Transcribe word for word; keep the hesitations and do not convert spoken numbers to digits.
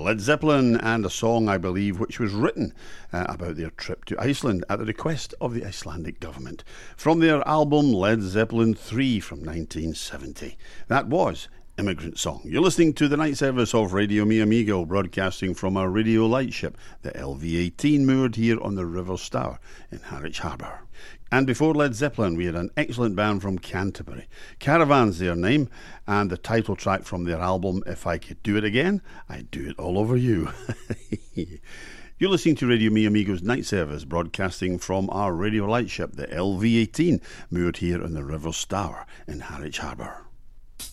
Led Zeppelin, and a song, I believe, which was written uh, about their trip to Iceland at the request of the Icelandic government, from their album Led Zeppelin three from nineteen seventy. That was Immigrant Song. You're listening to the night service of Radio Mi Amigo, broadcasting from our radio lightship, the L V eighteen, moored here on the River Stour in Harwich Harbour. And before Led Zeppelin, we had an excellent band from Canterbury. Caravan's their name, and the title track from their album, If I Could Do It Again, I'd Do It All Over You. You're listening to Radio Mi Amigo's night service, broadcasting from our radio lightship, the L V eighteen, moored here on the River Stour in Harwich Harbour.